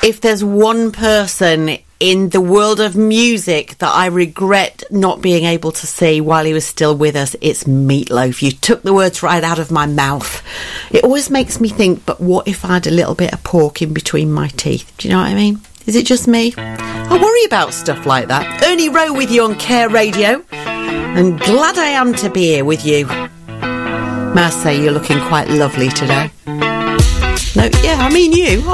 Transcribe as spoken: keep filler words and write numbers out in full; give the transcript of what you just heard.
If there's one person in the world of music that I regret not being able to see while he was still with us, it's Meatloaf. You took the words right out of my mouth. It always makes me think, but what if I had a little bit of pork in between my teeth? Do you know what I mean? Is it just me? I worry about stuff like that. Ernie Rowe with you on Care Radio. And glad I am to be here with you. May I say, you're looking quite lovely today. No, yeah, I mean you.